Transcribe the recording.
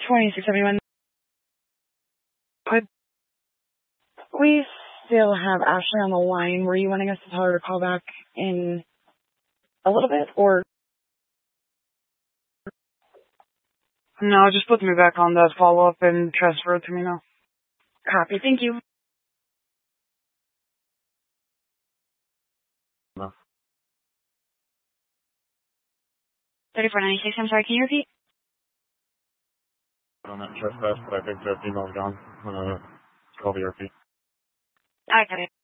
2671. Hi. We still have Ashley on the line. Were you wanting us to tell her to call back in a little bit, or? No, just put me back on that follow-up and transfer it to me now. Copy. Thank you. No. 3496, I'm sorry, can you repeat? On that trespass, but I think their email's gone. Call the RP. I got it.